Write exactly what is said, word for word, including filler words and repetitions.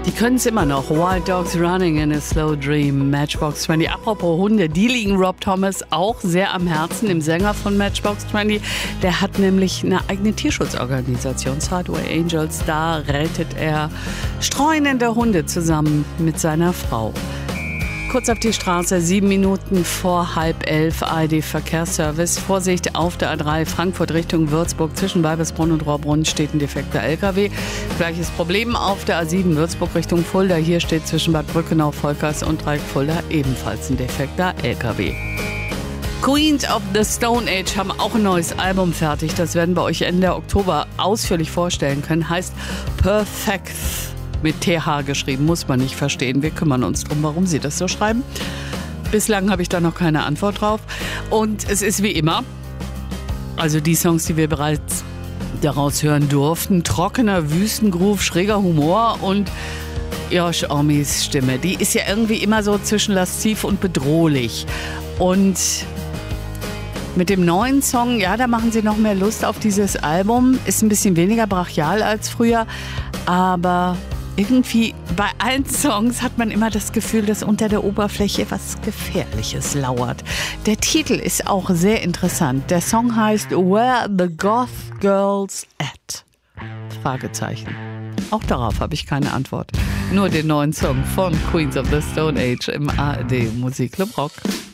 Die können es immer noch. Wild Dogs Running in a Slow Dream, Matchbox zwanzig. Apropos Hunde, die liegen Rob Thomas auch sehr am Herzen, dem Sänger von Matchbox zwanzig. Der hat nämlich eine eigene Tierschutzorganisation, Sideway Angels. Da rettet er streunende Hunde zusammen mit seiner Frau. Kurz auf die Straße, sieben Minuten vor halb elf, A R D-Verkehrsservice. Vorsicht auf der A drei Frankfurt Richtung Würzburg. Zwischen Weibelsbrunn und Rohrbrunn steht ein defekter L K W. Gleiches Problem auf der A sieben Würzburg Richtung Fulda. Hier steht zwischen Bad Brückenau, Volkers und Dreieck-Fulda ebenfalls ein defekter L K W. Queens of the Stone Age haben auch ein neues Album fertig. Das werden wir euch Ende Oktober ausführlich vorstellen können. Heißt Perfect. Mit T H geschrieben, muss man nicht verstehen. Wir kümmern uns drum, warum sie das so schreiben. Bislang habe ich da noch keine Antwort drauf. Und es ist wie immer, also die Songs, die wir bereits daraus hören durften, trockener Wüstengroove, schräger Humor und Josh Hommes Stimme. Die ist ja irgendwie immer so zwischen lasziv und bedrohlich. Und mit dem neuen Song, ja, da machen sie noch mehr Lust auf dieses Album. Ist ein bisschen weniger brachial als früher, aber irgendwie bei allen Songs hat man immer das Gefühl, dass unter der Oberfläche was Gefährliches lauert. Der Titel ist auch sehr interessant. Der Song heißt Where the Goth Girls At? Fragezeichen. Auch darauf habe ich keine Antwort. Nur den neuen Song von Queens of the Stone Age im A R D Musikclub Rock.